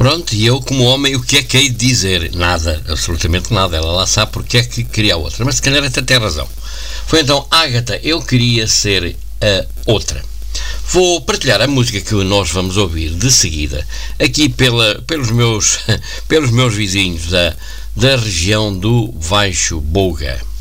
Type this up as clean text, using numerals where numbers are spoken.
Pronto, e eu como homem, o que é que hei de dizer? Nada, absolutamente nada. Ela lá sabe porque é que queria a outra, mas se calhar até tem razão. Foi então, Ágata, eu queria ser a outra. Vou partilhar a música que nós vamos ouvir de seguida, aqui pelos meus vizinhos da região do Baixo Buga.